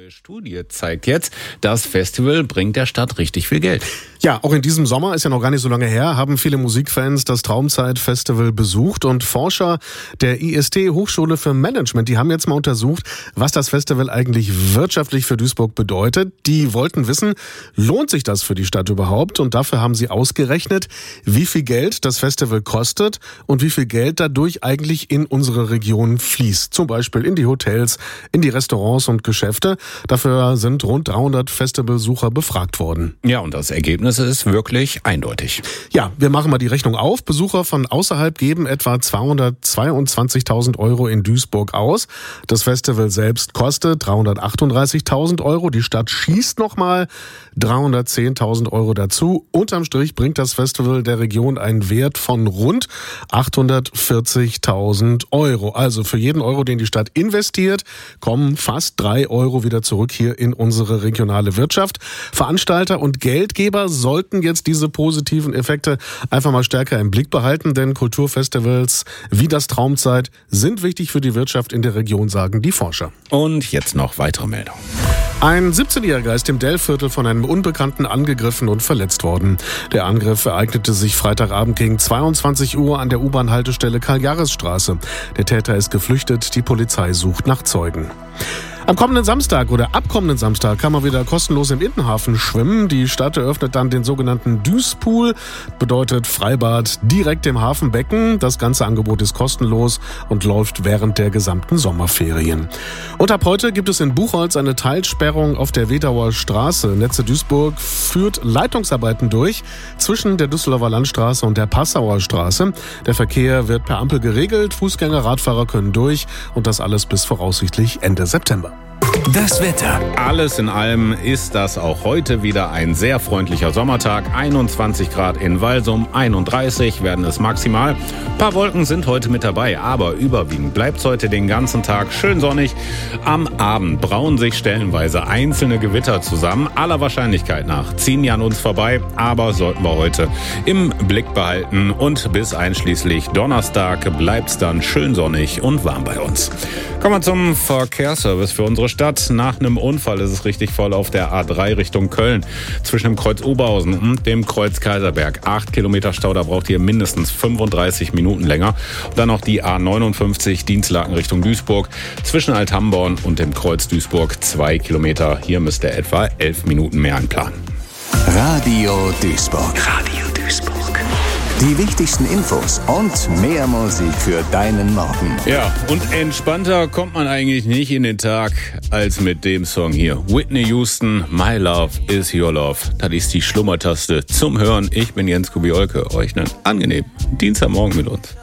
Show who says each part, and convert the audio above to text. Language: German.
Speaker 1: neue Studie zeigt jetzt, das Festival bringt der Stadt richtig viel Geld.
Speaker 2: Ja, auch in diesem Sommer, ist ja noch gar nicht so lange her, haben viele Musikfans das Traumzeit-Festival besucht und Forscher der IST Hochschule für Management, die haben jetzt mal untersucht, was das Festival eigentlich wirtschaftlich für Duisburg bedeutet. Die wollten wissen, lohnt sich das für die Stadt überhaupt? Und dafür haben sie ausgerechnet, wie viel Geld das Festival kostet und wie viel Geld dadurch eigentlich in unsere Region fließt. Zum Beispiel in die Hotels, in die Restaurants und Geschäfte. Dafür sind rund 300 Festivalbesucher befragt worden.
Speaker 1: Ja, und das Ergebnis ist wirklich eindeutig.
Speaker 2: Ja, wir machen mal die Rechnung auf. Besucher von außerhalb geben etwa 222.000 Euro in Duisburg aus. Das Festival selbst kostet 338.000 Euro. Die Stadt schießt nochmal 310.000 Euro dazu. Unterm Strich bringt das Festival der Region einen Wert von rund 840.000 Euro. Also für jeden Euro, den die Stadt investiert, kommen fast 3 Euro wieder zurück hier in unsere regionale Wirtschaft. Veranstalter und Geldgeber sollten jetzt diese positiven Effekte einfach mal stärker im Blick behalten, denn Kulturfestivals wie das Traumzeit sind wichtig für die Wirtschaft in der Region, sagen die Forscher.
Speaker 1: Und jetzt noch weitere Meldungen.
Speaker 2: Ein 17-Jähriger ist im Dellviertel von einem Unbekannten angegriffen und verletzt worden. Der Angriff ereignete sich Freitagabend gegen 22 Uhr an der U-Bahn-Haltestelle Karl-Jahres-Straße. Der Täter ist geflüchtet, die Polizei sucht nach Zeugen. Ab kommenden Samstag kann man wieder kostenlos im Innenhafen schwimmen. Die Stadt eröffnet dann den sogenannten Duispool, bedeutet Freibad direkt im Hafenbecken. Das ganze Angebot ist kostenlos und läuft während der gesamten Sommerferien. Und ab heute gibt es in Buchholz eine Teilsperrung auf der Wedauer Straße. Netze Duisburg führt Leitungsarbeiten durch zwischen der Düsseldorfer Landstraße und der Passauer Straße. Der Verkehr wird per Ampel geregelt, Fußgänger, Radfahrer können durch und das alles bis voraussichtlich Ende September.
Speaker 3: Das Wetter.
Speaker 1: Alles in allem ist das auch heute wieder ein sehr freundlicher Sommertag. 21 Grad in Walsum, 31 werden es maximal. Ein paar Wolken sind heute mit dabei, aber überwiegend bleibt es heute den ganzen Tag schön sonnig. Am Abend brauen sich stellenweise einzelne Gewitter zusammen. Aller Wahrscheinlichkeit nach ziehen die an uns vorbei, aber sollten wir heute im Blick behalten. Und bis einschließlich Donnerstag bleibt es dann schön sonnig und warm bei uns. Kommen wir zum Verkehrsservice für unsere Stadt. Nach einem Unfall ist es richtig voll auf der A3 Richtung Köln. Zwischen dem Kreuz Oberhausen und dem Kreuz Kaiserberg. 8 Kilometer Stau, da braucht ihr mindestens 35 Minuten länger. Und dann noch die A59 Dienstlaken Richtung Duisburg. Zwischen Althamborn und dem Kreuz Duisburg 2 Kilometer. Hier müsst ihr etwa 11 Minuten mehr einplanen.
Speaker 3: Radio Duisburg. Radio Duisburg. Die wichtigsten Infos und mehr Musik für deinen Morgen.
Speaker 1: Ja, und entspannter kommt man eigentlich nicht in den Tag als mit dem Song hier. Whitney Houston, My Love is Your Love. Das ist die Schlummertaste zum Hören. Ich bin Jens Kubiolke. Euch einen angenehmen Dienstagmorgen mit uns.